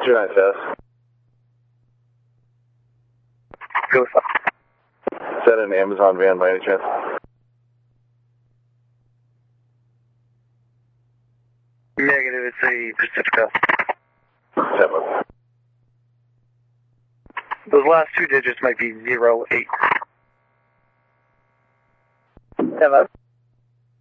29 South. Go south. Is that an Amazon van by any chance? Negative, it's a Pacifica. Tempo. Those last two digits might be 08. Hello.